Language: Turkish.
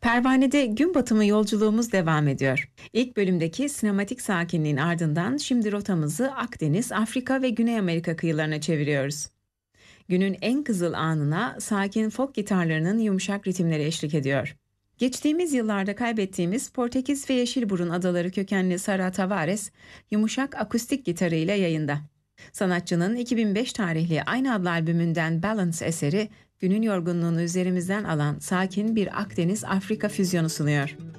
Pervane'de gün batımı yolculuğumuz devam ediyor. İlk bölümdeki sinematik sakinliğin ardından şimdi rotamızı Akdeniz, Afrika ve Güney Amerika kıyılarına çeviriyoruz. Günün en kızıl anına sakin folk gitarlarının yumuşak ritimleri eşlik ediyor. Geçtiğimiz yıllarda kaybettiğimiz Portekiz ve Yeşilburun adaları kökenli Sara Tavares, yumuşak akustik gitarıyla yayında. Sanatçının 2005 tarihli aynı adlı albümünden Balance eseri, günün yorgunluğunu üzerimizden alan sakin bir Akdeniz-Afrika füzyonu sunuyor.